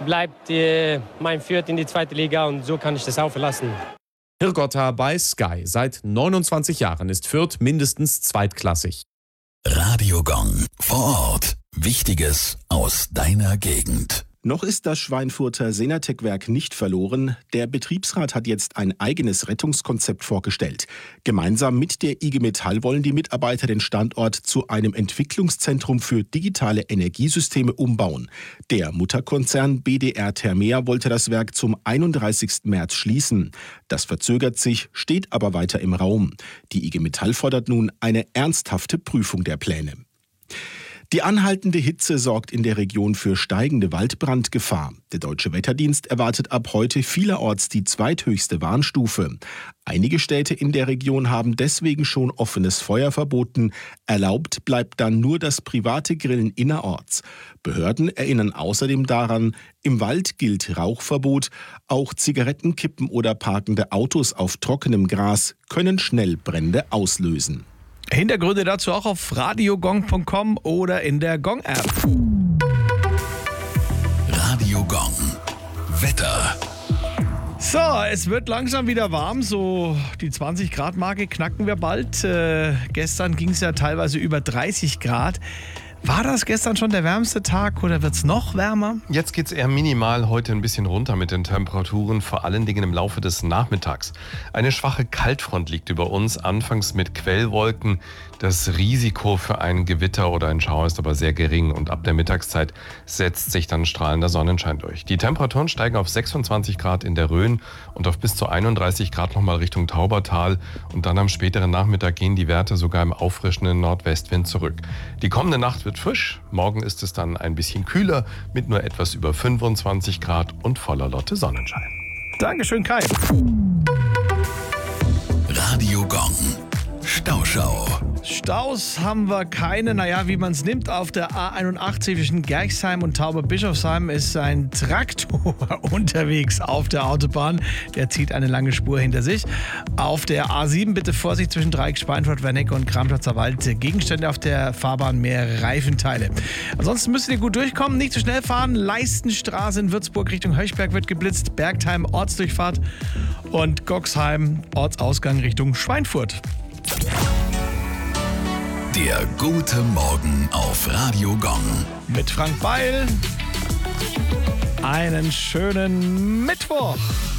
bleibt mein Fürth in die zweite Liga und so kann ich das auch verlassen. Hirgotta bei Sky. Seit 29 Jahren ist Fürth mindestens zweitklassig. Radio Gong. Vor Ort. Wichtiges aus deiner Gegend. Noch ist das Schweinfurter Senatec-Werk nicht verloren. Der Betriebsrat hat jetzt ein eigenes Rettungskonzept vorgestellt. Gemeinsam mit der IG Metall wollen die Mitarbeiter den Standort zu einem Entwicklungszentrum für digitale Energiesysteme umbauen. Der Mutterkonzern BDR Thermea wollte das Werk zum 31. März schließen. Das verzögert sich, steht aber weiter im Raum. Die IG Metall fordert nun eine ernsthafte Prüfung der Pläne. Die anhaltende Hitze sorgt in der Region für steigende Waldbrandgefahr. Der Deutsche Wetterdienst erwartet ab heute vielerorts die zweithöchste Warnstufe. Einige Städte in der Region haben deswegen schon offenes Feuer verboten. Erlaubt bleibt dann nur das private Grillen innerorts. Behörden erinnern außerdem daran, im Wald gilt Rauchverbot. Auch Zigarettenkippen oder parkende Autos auf trockenem Gras können schnell Brände auslösen. Hintergründe dazu auch auf radiogong.com oder in der Gong-App. Radio Gong. Wetter. So, es wird langsam wieder warm, so die 20-Grad-Marke knacken wir bald. Gestern ging es ja teilweise über 30 Grad. War das gestern schon der wärmste Tag oder wird es noch wärmer? Jetzt geht es eher minimal heute ein bisschen runter mit den Temperaturen, vor allen Dingen im Laufe des Nachmittags. Eine schwache Kaltfront liegt über uns, anfangs mit Quellwolken. Das Risiko für ein Gewitter oder ein Schauer ist aber sehr gering und ab der Mittagszeit setzt sich dann strahlender Sonnenschein durch. Die Temperaturen steigen auf 26 Grad in der Rhön und auf bis zu 31 Grad nochmal Richtung Taubertal und dann am späteren Nachmittag gehen die Werte sogar im auffrischenden Nordwestwind zurück. Die kommende Nacht wird frisch, morgen ist es dann ein bisschen kühler mit nur etwas über 25 Grad und voller Lotte Sonnenschein. Dankeschön, Kai. Radio Gong. Stauschau. Staus haben wir keine. Naja, wie man es nimmt, auf der A81 zwischen Gerxheim und Tauber-Bischofsheim ist ein Traktor unterwegs auf der Autobahn. Der zieht eine lange Spur hinter sich. Auf der A7 bitte Vorsicht zwischen Dreieck, Schweinfurt, Wernicke und Kramschatzer Wald. Gegenstände auf der Fahrbahn, mehr Reifenteile. Ansonsten müsst ihr gut durchkommen, nicht zu schnell fahren. Leistenstraße in Würzburg Richtung Höchberg wird geblitzt. Bergheim Ortsdurchfahrt und Goxheim Ortsausgang Richtung Schweinfurt. Der gute Morgen auf Radio Gong. Mit Frank Beil. Einen schönen Mittwoch.